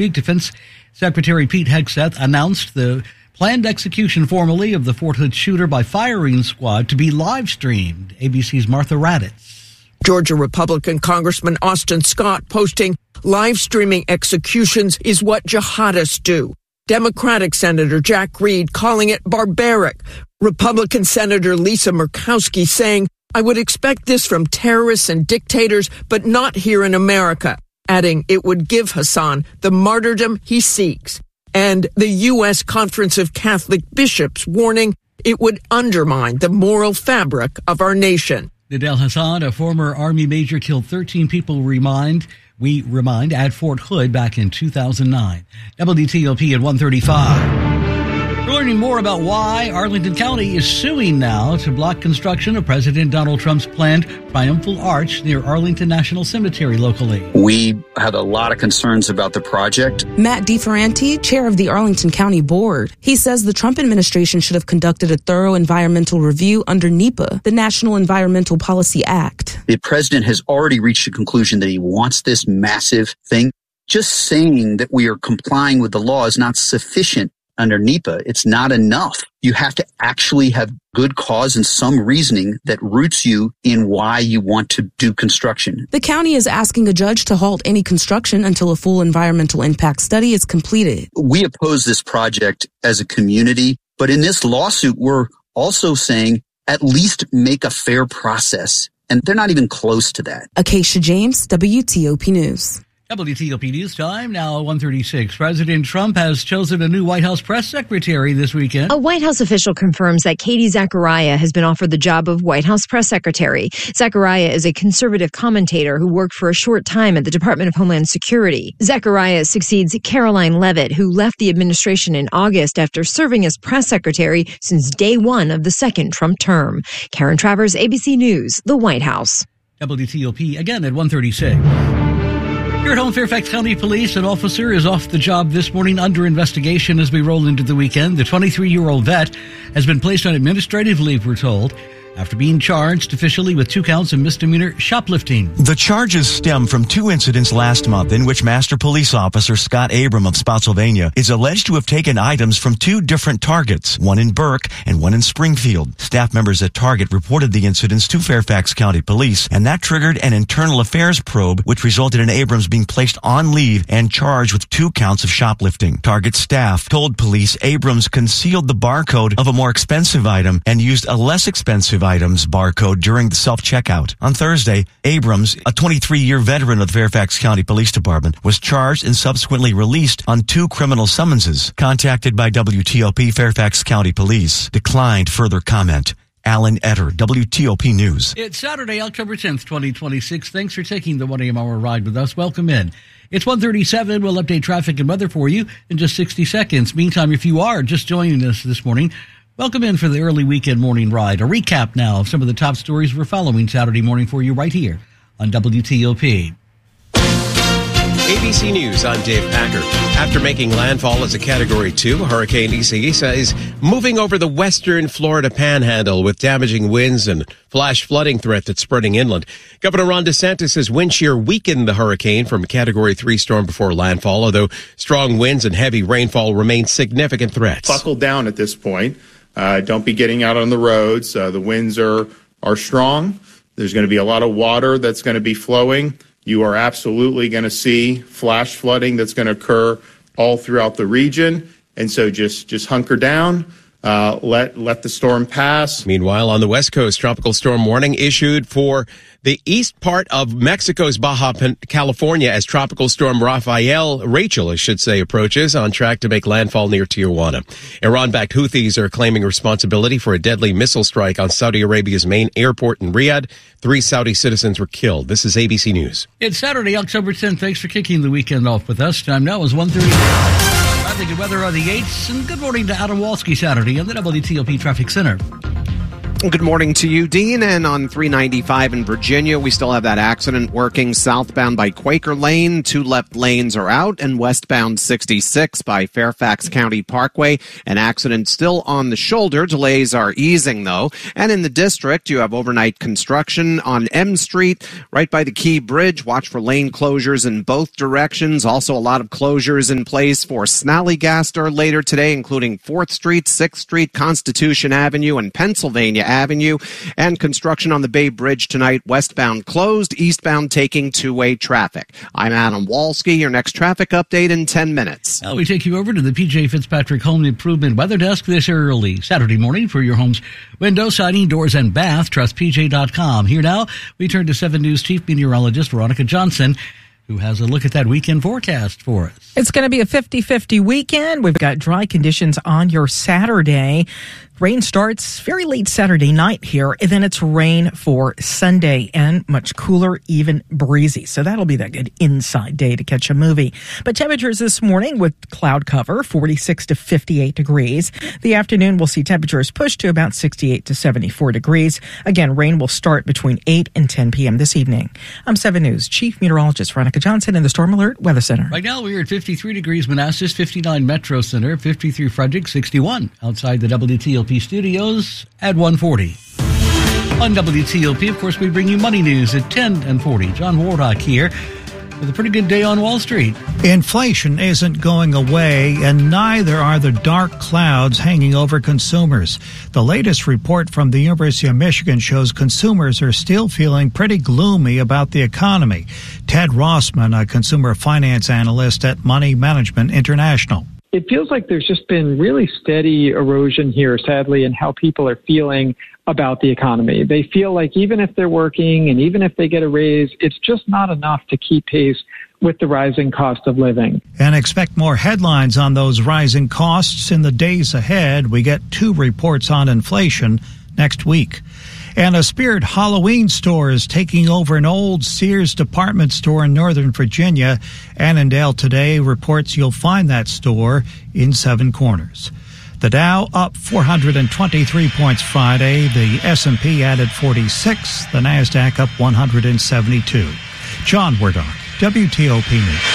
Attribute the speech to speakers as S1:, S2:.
S1: Defense Secretary Pete Hegseth announced the planned execution formally of the Fort Hood shooter by firing squad to be live streamed. ABC's Martha Raddatz.
S2: Georgia Republican Congressman Austin Scott posting, live streaming executions is what jihadists do. Democratic Senator Jack Reed calling it barbaric. Republican Senator Lisa Murkowski saying, I would expect this from terrorists and dictators, but not here in America. Adding it would give Hassan the martyrdom he seeks. And the U.S. Conference of Catholic Bishops warning it would undermine the moral fabric of our nation.
S1: Nidal Hasan, a former Army major, killed 13 people, we remind, at Fort Hood back in 2009. WTOP at 1:35. We're learning more about why Arlington County is suing now to block construction of President Donald Trump's planned Triumphal Arch near Arlington National Cemetery locally.
S3: We had a lot of concerns about the project.
S4: Matt DeFerranti, chair of the Arlington County Board. He says the Trump administration should have conducted a thorough environmental review under NEPA, the National Environmental Policy Act.
S3: The president has already reached a conclusion that he wants this massive thing. Just saying that we are complying with the law is not sufficient. Under NEPA, it's not enough. You have to actually have good cause and some reasoning that roots you in why you want to do construction.
S4: The county is asking a judge to halt any construction until a full environmental impact study is completed.
S3: We oppose this project as a community, but in this lawsuit, we're also saying at least make a fair process. And they're not even close to that.
S4: Acacia James, WTOP News.
S1: WTOP News Time, now 1:36. President Trump has chosen a new White House press secretary this weekend.
S5: A White House official confirms that Katie Zachariah has been offered the job of White House press secretary. Zachariah is a conservative commentator who worked for a short time at the Department of Homeland Security. Zachariah succeeds Caroline Leavitt, who left the administration in August after serving as press secretary since day one of the second Trump term. Karen Travers, ABC News, the White House.
S1: WTOP again at 1:36. Here at home, Fairfax County Police, an officer is off the job this morning under investigation as we roll into the weekend. The 23-year-old vet has been placed on administrative leave, we're told, after being charged officially with 2 counts of misdemeanor shoplifting.
S6: The charges stem from 2 incidents last month in which Master Police Officer Scott Abram of Spotsylvania is alleged to have taken items from 2 different targets, one in Burke and one in Springfield. Staff members at Target reported the incidents to Fairfax County Police, and that triggered an internal affairs probe, which resulted in Abrams being placed on leave and charged with 2 counts of shoplifting. Target staff told police Abrams concealed the barcode of a more expensive item and used a less expensive item's barcode during the self-checkout. On Thursday, Abrams, a 23-year veteran of the Fairfax County Police Department, was charged and subsequently released on 2 criminal summonses. Contacted by WTOP Fairfax County Police, declined further comment. Alan Etter, WTOP News.
S1: It's Saturday, October 10th, 2026. Thanks for taking the 1 a.m. hour ride with us. Welcome in. It's 1:37. We'll update traffic and weather for you in just 60 seconds. Meantime, if you are just joining us this morning, welcome in for the early weekend morning ride. A recap now of some of the top stories we're following Saturday morning for you right here on WTOP.
S7: ABC News, I'm Dave Packer. After making landfall as a Category 2, Hurricane Isaias is moving over the western Florida panhandle with damaging winds and flash flooding threat that's spreading inland. Governor Ron DeSantis says wind shear weakened the hurricane from a Category 3 storm before landfall, although strong winds and heavy rainfall remain significant threats.
S8: Buckle down at this point. Don't be getting out on the roads. The winds are strong. There's going to be a lot of water that's going to be flowing. You are absolutely going to see flash flooding that's going to occur all throughout the region. And so just hunker down. Let the storm pass.
S7: Meanwhile, on the West Coast, tropical storm warning issued for the east part of Mexico's Baja California as tropical storm Rachel, approaches, on track to make landfall near Tijuana. Iran-backed Houthis are claiming responsibility for a deadly missile strike on Saudi Arabia's main airport in Riyadh. 3 Saudi citizens were killed. This is ABC News.
S1: It's Saturday, October 10th. Thanks for kicking the weekend off with us. Time now is 1:30. Traffic and weather are the 8s, and good morning to Adam Walski Saturday on the WTOP Traffic Center.
S9: Good morning to you, Dean. And on 395 in Virginia, we still have that accident working southbound by Quaker Lane. 2 left lanes are out, and westbound 66 by Fairfax County Parkway. An accident still on the shoulder. Delays are easing, though. And in the district, you have overnight construction on M Street, right by the Key Bridge. Watch for lane closures in both directions. Also, a lot of closures in place for Snallygaster later today, including 4th Street, 6th Street, Constitution Avenue, and Pennsylvania Avenue. And construction on the Bay Bridge tonight, westbound closed, eastbound taking two-way traffic. I'm Adam Walski. Your next traffic update in 10 minutes.
S1: Now we take you over to the P.J. Fitzpatrick Home Improvement Weather Desk this early Saturday morning for your home's window, siding, doors, and bath. TrustPJ.com. Here now, we turn to 7 News Chief Meteorologist Veronica Johnson, who has a look at that weekend forecast for us.
S10: It's going to be a 50-50 weekend. We've got dry conditions on your Saturday. Rain starts very late Saturday night here, and then it's rain for Sunday and much cooler, even breezy. So that'll be that good inside day to catch a movie. But temperatures this morning with cloud cover, 46 to 58 degrees. The afternoon, we'll see temperatures push to about 68 to 74 degrees. Again, rain will start between 8 and 10 p.m. this evening. I'm 7 News Chief Meteorologist Veronica Johnson in the Storm Alert Weather Center.
S1: Right now, we're at 53 degrees Manassas, 59 Metro Center, 53 Frederick, 61 outside the WTOP studios at 140. On WTOP, of course, we bring you money news at 10 and 40. John Wardock here with a pretty good day on Wall Street.
S11: Inflation isn't going away, and neither are the dark clouds hanging over consumers. The latest report from the University of Michigan shows consumers are still feeling pretty gloomy about the economy. Ted Rossman, a consumer finance analyst at Money Management International.
S12: It feels like there's just been really steady erosion here, sadly, in how people are feeling about the economy. They feel like even if they're working and even if they get a raise, it's just not enough to keep pace with the rising cost of living.
S11: And expect more headlines on those rising costs in the days ahead. We get 2 reports on inflation next week. And a Spirit Halloween store is taking over an old Sears department store in Northern Virginia. Annandale Today reports you'll find that store in 7 Corners. The Dow up 423 points Friday. The S&P added 46. The NASDAQ up 172. John Wardock, WTOP News.